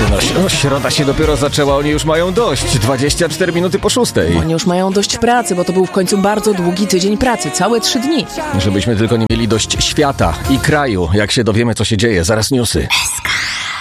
Środa się dopiero zaczęła, oni już mają dość. 24 minuty po 6. Oni już mają dość pracy, bo to był w końcu bardzo długi tydzień pracy. Całe 3 dni. Żebyśmy tylko nie mieli dość świata i kraju, jak się dowiemy, co się dzieje. Zaraz newsy.